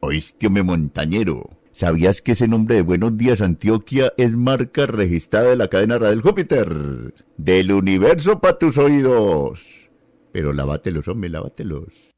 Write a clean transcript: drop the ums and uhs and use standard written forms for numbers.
Oíste, hombre montañero. ¿Sabías que ese nombre de Buenos Días Antioquia es marca registrada de la cadena Radial Júpiter? Del universo para tus oídos. Pero lábatelos, hombre, lábatelos.